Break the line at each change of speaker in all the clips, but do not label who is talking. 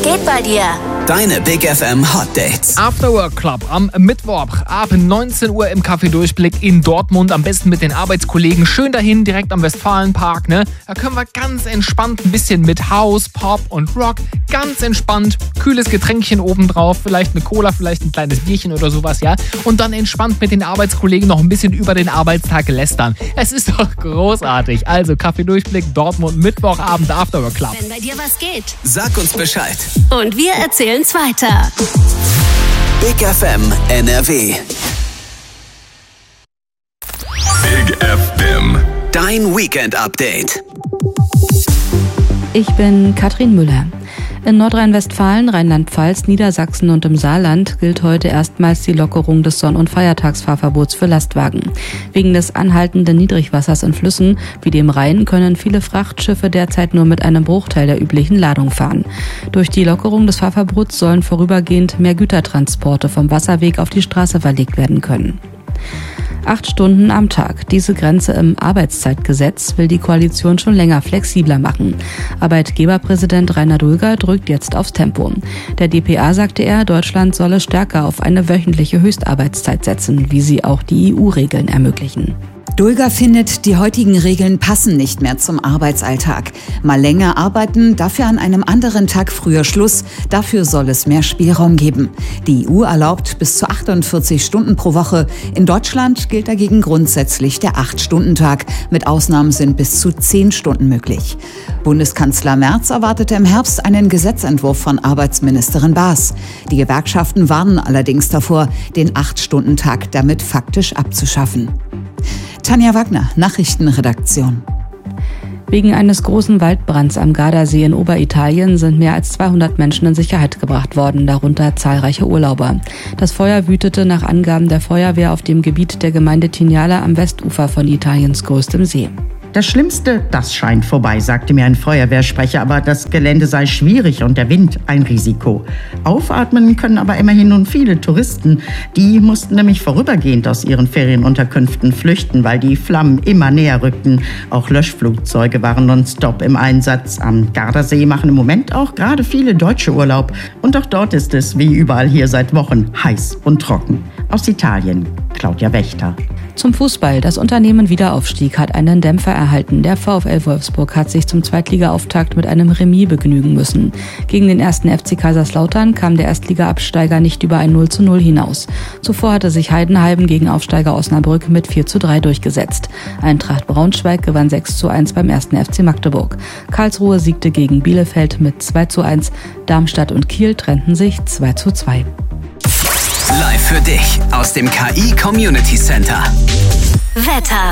geht bei dir?
Deine Big FM Hot Dates.
After Work Club am Mittwoch ab 19 Uhr im Café Durchblick in Dortmund. Am besten mit den Arbeitskollegen. Schön dahin, direkt am Westfalenpark, ne? Da können wir ganz entspannt ein bisschen mit House, Pop und Rock. Ganz entspannt. Kühles Getränkchen obendrauf. Vielleicht eine Cola, vielleicht ein kleines Bierchen oder sowas, ja? Und dann entspannt mit den Arbeitskollegen noch ein bisschen über den Arbeitstag lästern. Es ist doch großartig. Also Café Durchblick, Dortmund, Mittwochabend After Work Club.
Wenn bei dir was geht.
Sag uns Bescheid.
Und wir erzählen's weiter.
Big FM NRW.
Big FM.
Dein Weekend-Update.
Ich bin Katrin Müller. In Nordrhein-Westfalen, Rheinland-Pfalz, Niedersachsen und im Saarland gilt heute erstmals die Lockerung des Sonn- und Feiertagsfahrverbots für Lastwagen. Wegen des anhaltenden Niedrigwassers in Flüssen wie dem Rhein können viele Frachtschiffe derzeit nur mit einem Bruchteil der üblichen Ladung fahren. Durch die Lockerung des Fahrverbots sollen vorübergehend mehr Gütertransporte vom Wasserweg auf die Straße verlegt werden können. 8 Stunden am Tag. Diese Grenze im Arbeitszeitgesetz will die Koalition schon länger flexibler machen. Arbeitgeberpräsident Rainer Dulger drückt jetzt aufs Tempo. Der dpa sagte er, Deutschland solle stärker auf eine wöchentliche Höchstarbeitszeit setzen, wie sie auch die EU-Regeln ermöglichen.
Dulger findet, die heutigen Regeln passen nicht mehr zum Arbeitsalltag. Mal länger arbeiten, dafür an einem anderen Tag früher Schluss. Dafür soll es mehr Spielraum geben. Die EU erlaubt bis zu 48 Stunden pro Woche. In Deutschland gilt dagegen grundsätzlich der 8-Stunden-Tag. Mit Ausnahmen sind bis zu 10 Stunden möglich. Bundeskanzler Merz erwartete im Herbst einen Gesetzentwurf von Arbeitsministerin Baas. Die Gewerkschaften warnen allerdings davor, den 8-Stunden-Tag damit faktisch abzuschaffen. Tanja Wagner, Nachrichtenredaktion.
Wegen eines großen Waldbrands am Gardasee in Oberitalien sind mehr als 200 Menschen in Sicherheit gebracht worden, darunter zahlreiche Urlauber. Das Feuer wütete nach Angaben der Feuerwehr auf dem Gebiet der Gemeinde Tignala am Westufer von Italiens größtem See.
Das Schlimmste, das scheint vorbei, sagte mir ein Feuerwehrsprecher, aber das Gelände sei schwierig und der Wind ein Risiko. Aufatmen können aber immerhin nun viele Touristen. Die mussten nämlich vorübergehend aus ihren Ferienunterkünften flüchten, weil die Flammen immer näher rückten. Auch Löschflugzeuge waren nonstop im Einsatz. Am Gardasee machen im Moment auch gerade viele Deutsche Urlaub. Und auch dort ist es, wie überall hier seit Wochen, heiß und trocken. Aus Italien, Claudia Wächter.
Zum Fußball. Das Unternehmen Wiederaufstieg hat einen Dämpfer erhalten. Der VfL Wolfsburg hat sich zum Zweitliga-Auftakt mit einem Remis begnügen müssen. Gegen den 1. FC Kaiserslautern kam der Erstliga-Absteiger nicht über ein 0:0 hinaus. Zuvor hatte sich Heidenheim gegen Aufsteiger Osnabrück mit 4:3 durchgesetzt. Eintracht Braunschweig gewann 6:1 beim 1. FC Magdeburg. Karlsruhe siegte gegen Bielefeld mit 2:1. Darmstadt und Kiel trennten sich 2:2.
Live für dich aus dem KI Community Center.
Wetter.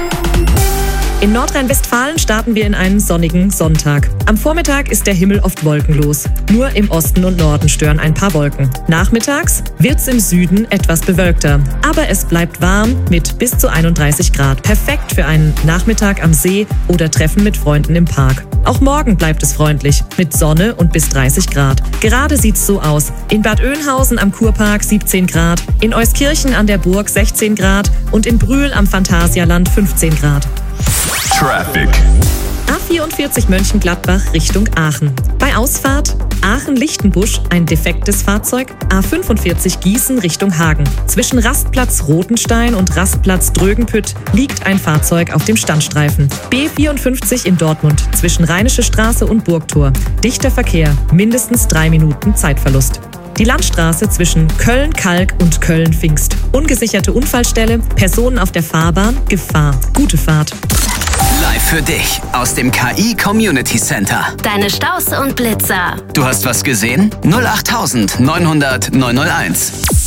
In Nordrhein-Westfalen starten wir in einen sonnigen Sonntag. Am Vormittag ist der Himmel oft wolkenlos. Nur im Osten und Norden stören ein paar Wolken. Nachmittags wird's im Süden etwas bewölkter. Aber es bleibt warm mit bis zu 31 Grad. Perfekt für einen Nachmittag am See oder Treffen mit Freunden im Park. Auch morgen bleibt es freundlich mit Sonne und bis 30 Grad. Gerade sieht's so aus. In Bad Oeynhausen am Kurpark 17 Grad, in Euskirchen an der Burg 16 Grad und in Brühl am Phantasialand 15 Grad.
Traffic.
A44 Mönchengladbach Richtung Aachen. Bei Ausfahrt Aachen-Lichtenbusch ein defektes Fahrzeug. A45 Gießen Richtung Hagen. Zwischen Rastplatz Rotenstein und Rastplatz Drögenpütt liegt ein Fahrzeug auf dem Standstreifen. B54 in Dortmund zwischen Rheinische Straße und Burgtor. Dichter Verkehr, mindestens 3 Minuten Zeitverlust. Die Landstraße zwischen Köln-Kalk und Köln-Pfingst. Ungesicherte Unfallstelle, Personen auf der Fahrbahn, Gefahr. Gute Fahrt.
Live für dich aus dem KI Community Center.
Deine Staus und Blitzer.
Du hast was gesehen? 08900 901.